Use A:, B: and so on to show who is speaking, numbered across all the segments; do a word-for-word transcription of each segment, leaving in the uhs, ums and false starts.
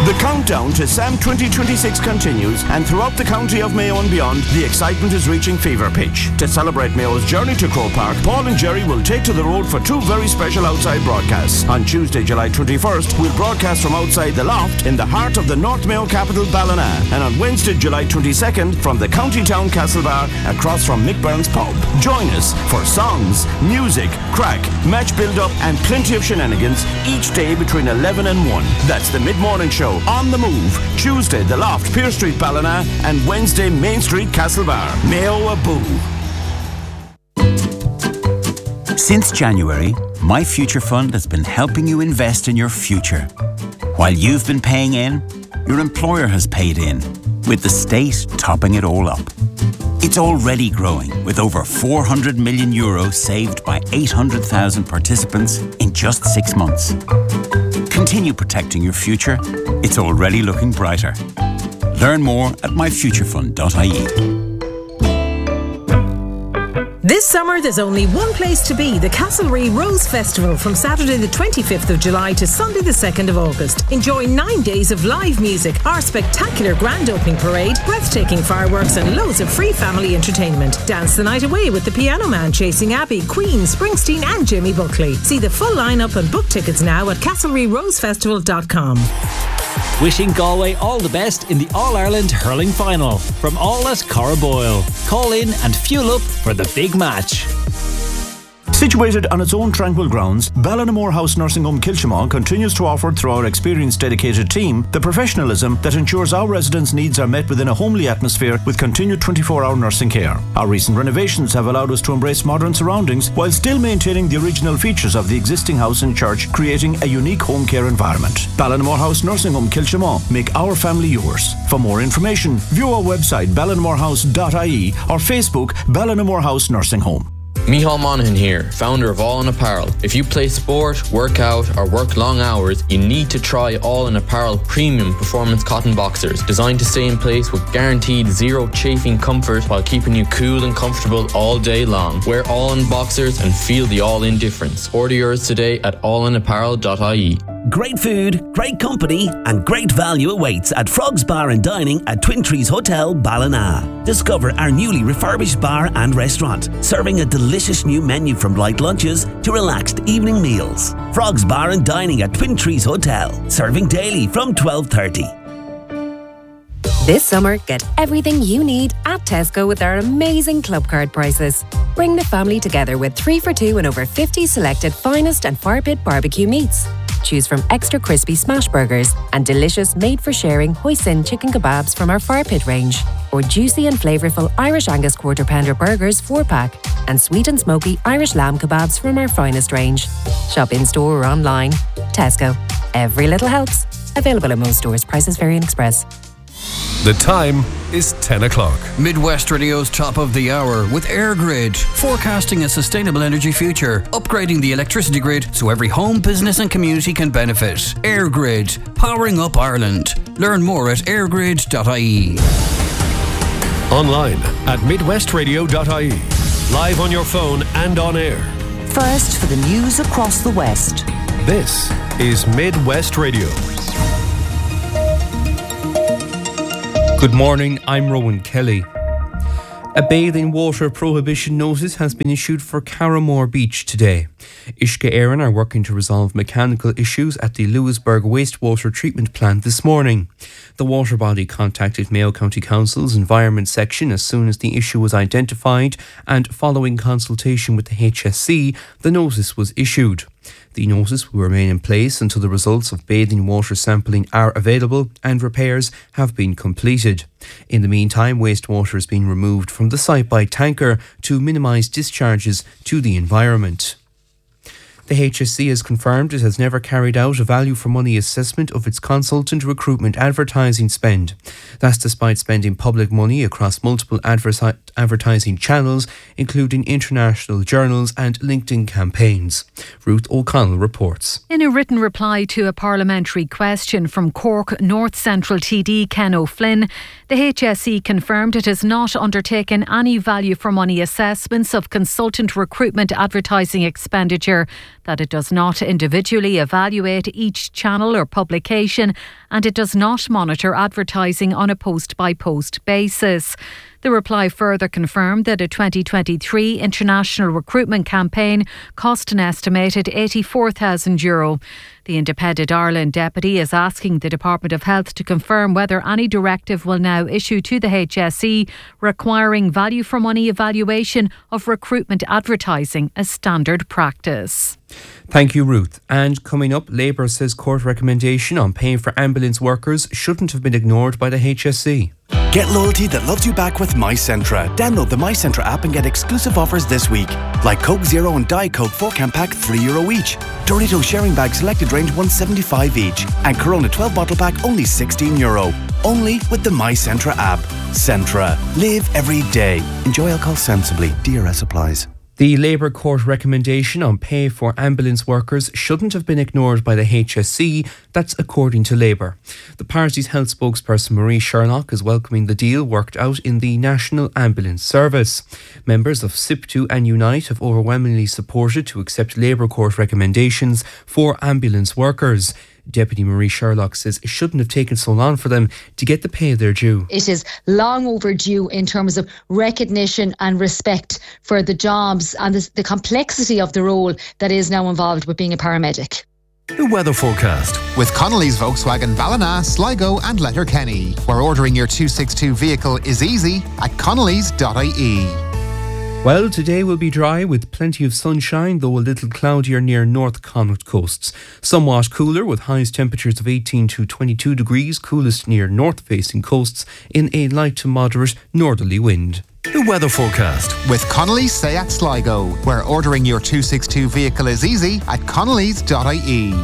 A: The countdown to SAM twenty twenty-six continues, and throughout the county of Mayo and beyond, the excitement is reaching fever pitch. To celebrate Mayo's journey to Croke Park, Paul and Jerry will take to the road for two very special outside broadcasts. On Tuesday, July twenty-first, we'll broadcast from outside the Loft in the heart of the North Mayo capital, Ballina, and on Wednesday, July twenty-second, from the County Town Castlebar across from Mick Byrne's pub. Join us for songs, music, crack, match build-up, and plenty of shenanigans each day between eleven and one. That's the mid-morning show. On the Move. Tuesday, The Loft, Pier Street, Ballina, and Wednesday, Main Street, Castlebar. Mayo a boo.
B: Since January, My Future Fund has been helping you invest in your future. While you've been paying in, your employer has paid in, with the state topping it all up. It's already growing, with over four hundred million euros saved by eight hundred thousand participants in just six months. Continue protecting your future. It's already looking brighter. Learn more at my future fund dot I E.
C: This summer, there's only one place to be, the Castlereagh Rose Festival, from Saturday the twenty-fifth of July to Sunday the second of August. Enjoy nine days of live music, our spectacular grand opening parade, breathtaking fireworks and loads of free family entertainment. Dance the night away with the Piano Man, Chasing Abbey, Queen, Springsteen and Jimmy Buckley. See the full lineup and book tickets now at castlereagh rose festival dot com.
D: Wishing Galway all the best in the All-Ireland Hurling Final. From all at Corraboyle. Call in and fuel up for the big match.
A: Situated on its own tranquil grounds, Ballinamore House Nursing Home Kilchimau continues to offer, through our experienced dedicated team, the professionalism that ensures our residents' needs are met within a homely atmosphere with continued twenty-four hour nursing care. Our recent renovations have allowed us to embrace modern surroundings while still maintaining the original features of the existing house and church, creating a unique home care environment. Ballinamore House Nursing Home Kilchimau. Make our family yours. For more information, view our website ballinamore house dot I E or Facebook Ballinamore House Nursing Home.
E: Micheál Monaghan here, founder of All In Apparel. If you play sport, work out or work long hours, you need to try All In Apparel premium performance cotton boxers, designed to stay in place with guaranteed zero chafing comfort while keeping you cool and comfortable all day long. Wear All In boxers and feel the All In difference. Order yours today at all in apparel dot I E.
F: Great food, great company and great value awaits at Frogs Bar and Dining at Twin Trees Hotel, Ballina. Discover our newly refurbished bar and restaurant, serving a delicious new menu from light lunches to relaxed evening meals. Frogs Bar and Dining at Twin Trees Hotel, serving daily from twelve thirty.
G: This summer, get everything you need at Tesco with our amazing club card prices. Bring the family together with three for two and over fifty selected finest and fire pit barbecue meats. Choose from extra crispy smash burgers and delicious made-for-sharing hoisin chicken kebabs from our fire pit range, or juicy and flavourful Irish Angus quarter pounder burgers four pack, and sweet and smoky Irish lamb kebabs from our finest range. Shop in store or online. Tesco. Every little helps. Available in most stores. Prices vary in Express.
H: The time is ten o'clock.
I: Midwest Radio's top of the hour with EirGrid, forecasting a sustainable energy future, upgrading the electricity grid so every home, business and community can benefit. EirGrid, powering up Ireland. Learn more at air grid dot I E.
H: Online at midwest radio dot I E. Live on your phone and on air.
J: First for the news across the West.
H: This is Midwest Radio.
K: Good morning, I'm Rowan Kelly. A bathing water prohibition notice has been issued for Carramore Beach today. Uisce Éireann are working to resolve mechanical issues at the Lewisburg wastewater treatment plant this morning. The water body contacted Mayo County Council's Environment Section as soon as the issue was identified, and following consultation with the H S C, the notice was issued. The notice will remain in place until the results of bathing water sampling are available and repairs have been completed. In the meantime, wastewater is being removed from the site by tanker to minimise discharges to the environment. The H S C has confirmed it has never carried out a value for money assessment of its consultant recruitment advertising spend. That's despite spending public money across multiple adversi- advertising channels, including international journals and LinkedIn campaigns. Ruth O'Connell reports.
L: In a written reply to a parliamentary question from Cork North Central T D Ken O'Flynn, the H S C confirmed it has not undertaken any value for money assessments of consultant recruitment advertising expenditure that it does not individually evaluate each channel or publication, and it does not monitor advertising on a post-by-post basis. The reply further confirmed that a twenty twenty-three international recruitment campaign cost an estimated eighty-four thousand euro. The Independent Ireland deputy is asking the Department of Health to confirm whether any directive will now issue to the H S E requiring value for money evaluation of recruitment advertising as standard practice.
K: Thank you, Ruth. And coming up, Labour says court recommendation on pay for ambulance workers shouldn't have been ignored by the H S E.
M: Get loyalty that loves you back with MyCentra. Download the MyCentra app and get exclusive offers this week. Like Coke Zero and Diet Coke four can pack three euro each. Doritos sharing bag selected range one seventy-five each. And Corona twelve bottle pack only sixteen euro. Only with the MyCentra app. Centra. Live every day. Enjoy alcohol sensibly. D R S applies.
K: The Labour court recommendation on pay for ambulance workers shouldn't have been ignored by the H S E, that's according to Labour. The party's health spokesperson Marie Sherlock is welcoming the deal worked out in the National Ambulance Service. Members of S I P T U and Unite have overwhelmingly supported to accept Labour court recommendations for ambulance workers. Deputy Marie Sherlock says it shouldn't have taken so long for them to get the pay they're due.
N: It is long overdue in terms of recognition and respect for the jobs and the, the complexity of the role that is now involved with being a paramedic.
O: The weather forecast with Connolly's Volkswagen Ballina, Sligo and Letterkenny, where ordering your two sixty-two vehicle is easy at connellys dot I E.
K: Well, today will be dry with plenty of sunshine, though a little cloudier near North Connaught coasts. Somewhat cooler with highest temperatures of eighteen to twenty-two degrees, coolest near north-facing coasts in a light to moderate northerly wind.
O: The weather forecast with Connolly's Seat Sligo, where ordering your two sixty-two vehicle is easy at connellys dot I E.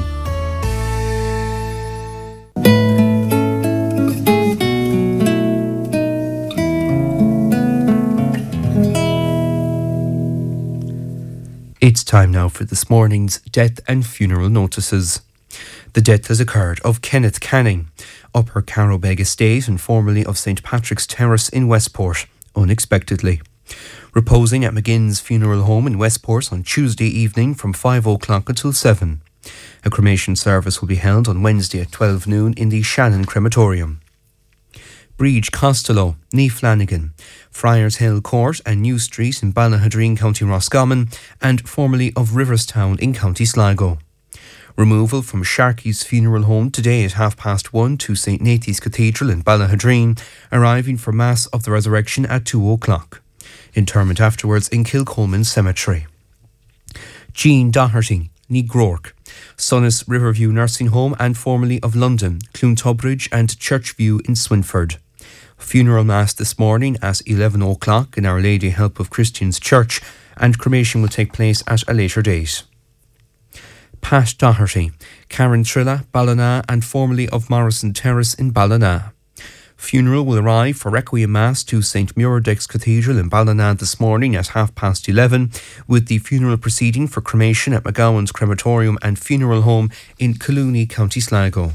K: It's time now for this morning's death and funeral notices. The death has occurred of Kenneth Canning, Upper Carrowbeg Estate and formerly of Saint Patrick's Terrace in Westport, unexpectedly. Reposing at McGinn's Funeral Home in Westport on Tuesday evening from five o'clock until seven. A cremation service will be held on Wednesday at twelve noon in the Shannon Crematorium. Breach Costello, Nee Flanagan, Friars Hill Court and New Street in Ballahadreen, County Roscommon, and formerly of Riverstown in County Sligo. Removal from Sharkey's Funeral Home today at half past one to Saint Nathan's Cathedral in Ballahadreen, arriving for Mass of the Resurrection at two o'clock. Interment afterwards in Kilcolman Cemetery. Jean Doherty, Nee Groark, Sunnis Riverview Nursing Home and formerly of London, Cloontubridge and Churchview in Swinford. Funeral Mass this morning at eleven o'clock in Our Lady Help of Christians Church, and cremation will take place at a later date. Pat Doherty, Karen Trilla, Ballina and formerly of Morrison Terrace in Ballina. Funeral will arrive for Requiem Mass to Saint Muirdex Cathedral in Ballina this morning at half past eleven, with the funeral proceeding for cremation at McGowan's Crematorium and Funeral Home in Collooney, County Sligo.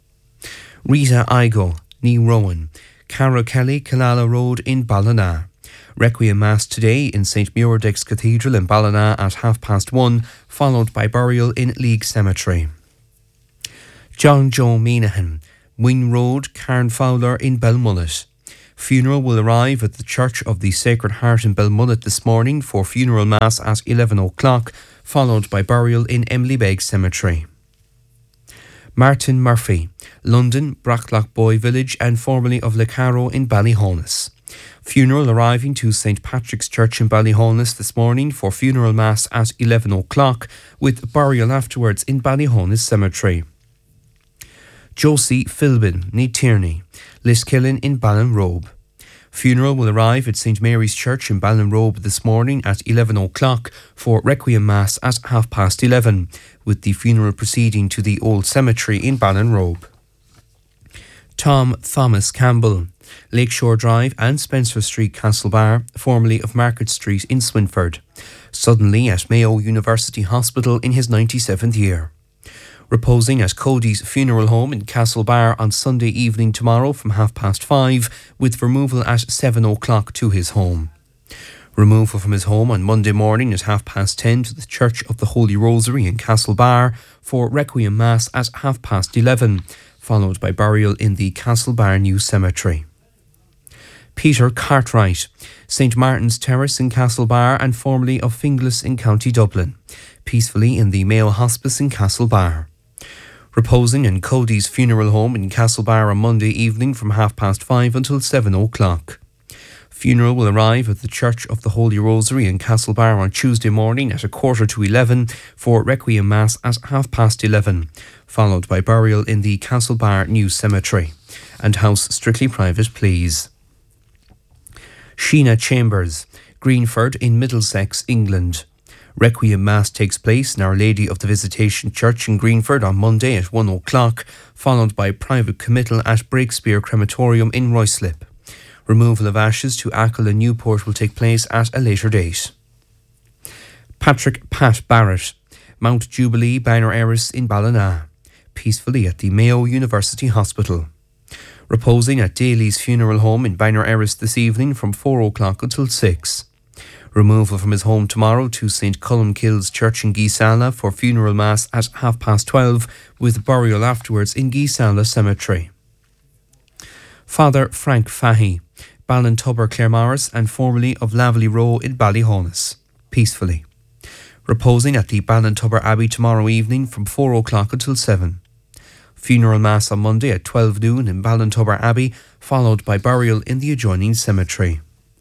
K: Rita Igo, Nee Rowan, Cara Kelly, Killala Road in Ballina. Requiem Mass today in Saint Muirdex Cathedral in Ballina at half past one, followed by burial in League Cemetery. John Joe Meanahan, Wing Road, Carn Fowler in Belmullet. Funeral will arrive at the Church of the Sacred Heart in Belmullet this morning for funeral mass at eleven o'clock, followed by burial in Emilybeg Cemetery. Martin Murphy, London, Bracklackboy Village and formerly of Lecaro in Ballyhonus. Funeral arriving to Saint Patrick's Church in Ballyhonus this morning for funeral mass at eleven o'clock, with burial afterwards in Ballyhonus Cemetery. Josie Philbin, Nee Tierney, Liskillen in Ballinrobe. Funeral will arrive at Saint Mary's Church in Ballinrobe this morning at eleven o'clock for Requiem Mass at half past eleven, with the funeral proceeding to the Old Cemetery in Ballinrobe. Tom Thomas Campbell, Lakeshore Drive and Spencer Street, Castlebar, formerly of Market Street in Swinford, suddenly at Mayo University Hospital in his ninety-seventh year. Reposing at Cody's Funeral Home in Castlebar on Sunday evening tomorrow from half past five, with removal at seven o'clock to his home. Removal from his home on Monday morning at half past ten to the Church of the Holy Rosary in Castlebar for Requiem Mass at half past eleven, followed by burial in the Castlebar New Cemetery. Peter Cartwright, Saint Martin's Terrace in Castlebar and formerly of Finglas in County Dublin, peacefully in the Mayo Hospice in Castlebar. Reposing in Cody's funeral home in Castlebar on Monday evening from half past five until seven o'clock. Funeral will arrive at the Church of the Holy Rosary in Castlebar on Tuesday morning at a quarter to eleven for Requiem Mass at half past eleven, followed by burial in the Castlebar New Cemetery. And house strictly private, please. Sheena Chambers, Greenford in Middlesex, England. Requiem Mass takes place in Our Lady of the Visitation Church in Greenford on Monday at one o'clock, followed by private committal at Breakspear Crematorium in Ruislip. Removal of ashes to Achill and Newport will take place at a later date. Patrick Pat Barrett, Mount Jubilee Banner Heiress in Ballina, peacefully at the Mayo University Hospital. Reposing at Daly's funeral home in Banner Heiress this evening from four o'clock until six. Removal from his home tomorrow to Saint Columkille's Church in Geesala for funeral mass at half past twelve, with burial afterwards in Geesala Cemetery. Father Frank Fahy, Ballintubber Claremorris and formerly of Laverley Row in Ballyhonus, peacefully. Reposing at the Ballintubber Abbey tomorrow evening from four o'clock until seven. Funeral Mass on Monday at twelve noon in Ballintubber Abbey, followed by burial in the adjoining cemetery.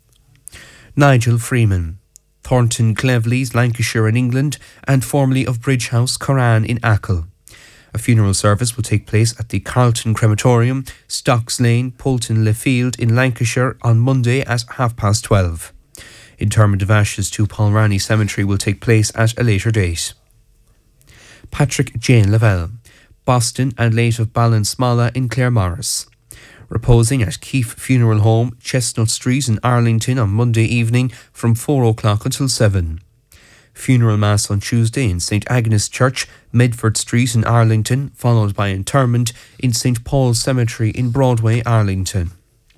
K: Nigel Freeman, Thornton Cleveleys, Lancashire in England, and formerly of Bridge House, Curran in Achill. A funeral service will take place at the Carlton Crematorium, Stocks Lane, Poulton Le Field in Lancashire on Monday at half past twelve. Interment of ashes to Paulrani Cemetery will take place at a later date. Patrick Jane Lavelle, Boston and late of Ballinsmalla in Claremorris. Reposing at Keefe Funeral Home, Chestnut Street in Arlington on Monday evening from four o'clock until seven. Funeral Mass on Tuesday in Saint Agnes Church, Medford Street in Arlington, followed by interment in Saint Paul's Cemetery in Broadway, Arlington.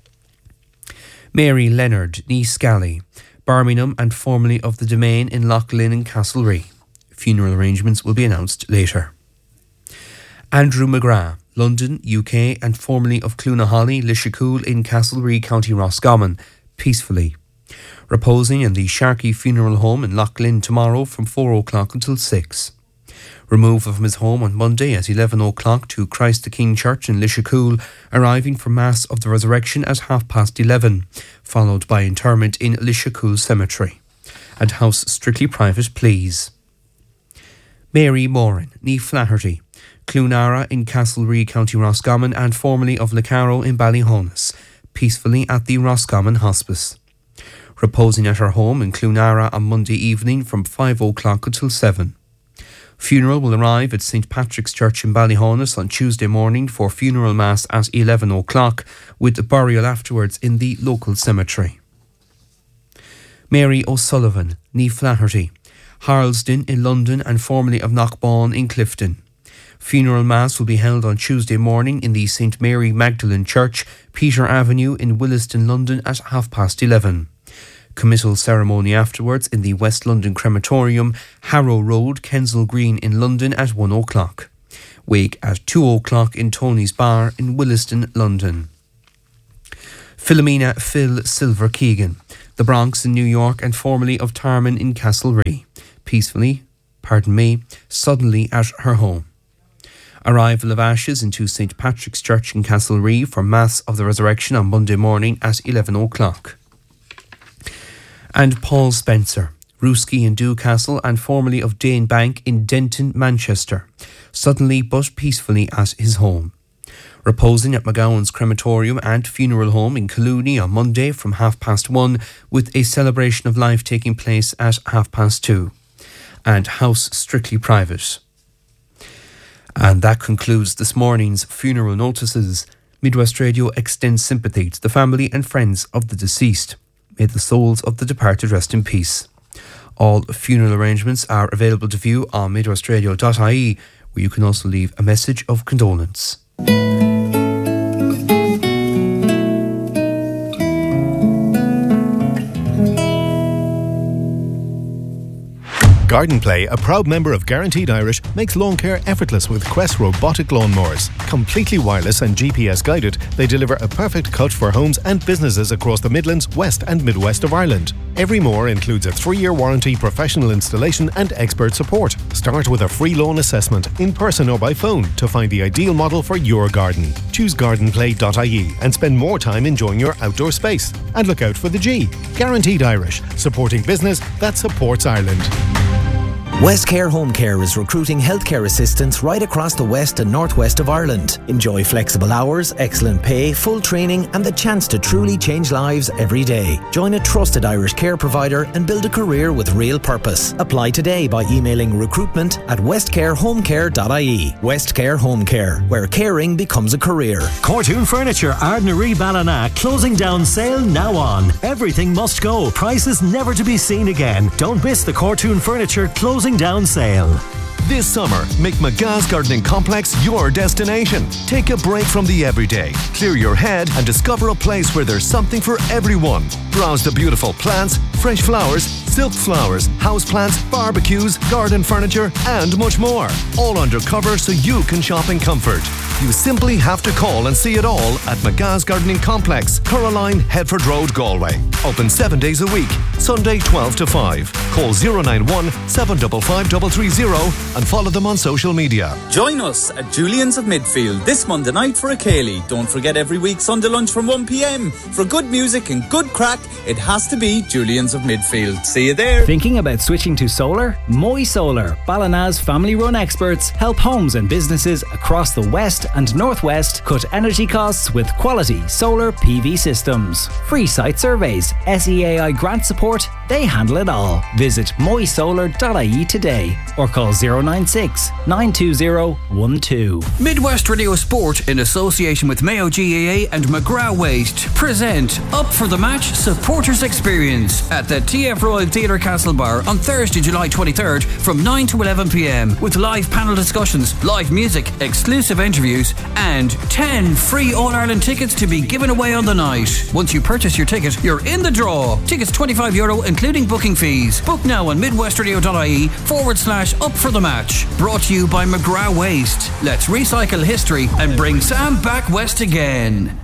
K: Mary Leonard, née Scally, Birmingham and formerly of the Domain in Lough Lynn and Castlereagh. Funeral arrangements will be announced later. Andrew McGrath, London, U K, and formerly of Cloonaholly, Lishacool in Castlereagh, County Roscommon, peacefully. Reposing in the Sharkey Funeral Home in Lough Lynn tomorrow from four o'clock until six. Removal from his home on Monday at eleven o'clock to Christ the King Church in Lishacool, arriving for Mass of the Resurrection at half past eleven, followed by interment in Lishacool Cemetery. And house strictly private, please. Mary Moran, née Flaherty, Cloonara in Castlereagh, County Roscommon, and formerly of Lecaro in Ballyhonus, peacefully at the Roscommon Hospice. Reposing at her home in Cloonara on Monday evening from five o'clock until seven. Funeral will arrive at Saint Patrick's Church in Ballyhonus on Tuesday morning for funeral mass at eleven o'clock, with burial afterwards in the local cemetery. Mary O'Sullivan, née Flaherty, Harlesden in London and formerly of Knockbawn in Clifton. Funeral Mass will be held on Tuesday morning in the Saint Mary Magdalene Church, Peter Avenue in Williston, London at half past eleven. Committal ceremony afterwards in the West London Crematorium, Harrow Road, Kensal Green in London at one o'clock. Wake at two o'clock in Tony's Bar in Williston, London. Philomena Phil Silver Keegan, the Bronx in New York and formerly of Tarman in Castlereagh, peacefully, pardon me, suddenly at her home. Arrival of ashes into Saint Patrick's Church in Castlereagh for Mass of the Resurrection on Monday morning at eleven o'clock. And Paul Spencer, Rooski in Dewcastle and formerly of Dane Bank in Denton, Manchester, suddenly but peacefully at his home. Reposing at McGowan's Crematorium and Funeral Home in Collooney on Monday from half past one, with a celebration of life taking place at half past two. And house strictly private. And that concludes this morning's funeral notices. Midwest Radio extends sympathy to the family and friends of the deceased. May the souls of the departed rest in peace. All funeral arrangements are available to view on midwest radio dot I E, where you can also leave a message of condolence.
P: Garden Play, a proud member of Guaranteed Irish, makes lawn care effortless with Quest robotic lawnmowers. Completely wireless and G P S guided, they deliver a perfect cut for homes and businesses across the Midlands, West and Midwest of Ireland. Every mower includes a three-year warranty, professional installation and expert support. Start with a free lawn assessment, in person or by phone, to find the ideal model for your garden. Choose garden play dot I E and spend more time enjoying your outdoor space. And look out for the G. Guaranteed Irish, supporting business that supports Ireland.
Q: Westcare Home Care is recruiting healthcare assistants right across the west and northwest of Ireland. Enjoy flexible hours, excellent pay, full training and the chance to truly change lives every day. Join a trusted Irish care provider and build a career with real purpose. Apply today by emailing recruitment at westcare home care dot I E. Westcare Home Care, where caring becomes a career.
R: Cortoon Furniture, Ardnaree Ballina, closing down sale now on. Everything must go, prices never to be seen again. Don't miss the Cortoon Furniture closing down sale.
S: This summer, make McGa's Gardening Complex your destination. Take a break from the everyday, clear your head and discover a place where there's something for everyone. Browse the beautiful plants, fresh flowers, silk flowers, houseplants, barbecues, garden furniture and much more. All under cover so you can shop in comfort. You simply have to call and see it all at McGa's Gardening Complex, Coraline, Headford Road, Galway. Open seven days a week, Sunday twelve to five. Call zero nine one, seven five five three three zero and follow them on social media.
T: Join us at Julian's of Midfield this Monday night for a Ceilidh. Don't forget every week Sunday lunch from one p m. For good music and good crack, it has to be Julian's of Midfield. See you there.
U: Thinking about switching to solar? Moy Solar, Ballina's family-run experts, help homes and businesses across the west and northwest cut energy costs with quality solar P V systems. Free site surveys, S E A I grant support, they handle it all. Visit moy solar dot I E today or call zero nine six, nine two zero, one two.
I: Midwest Radio Sport, in association with Mayo G A A and McGrath Waste, present Up for the Match Supporters Experience at the T F Royal Theatre Castlebar on Thursday, July twenty-third from nine to eleven p m with live panel discussions, live music, exclusive interviews and ten free All-Ireland tickets to be given away on the night. Once you purchase your ticket, you're in the draw. Tickets twenty-five euro including booking fees. Book now on midwestradio dot I E forward slash up for the match. Brought to you by McGrath Waste. Let's recycle history and bring Sam back west again.